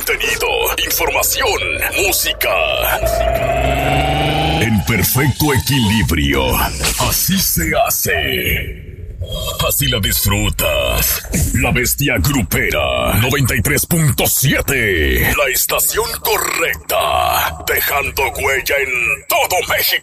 contenido, información, música. En perfecto equilibrio. Así se hace. Así la disfrutas. La Bestia Grupera 93.7. La estación correcta. Dejando huella en todo México.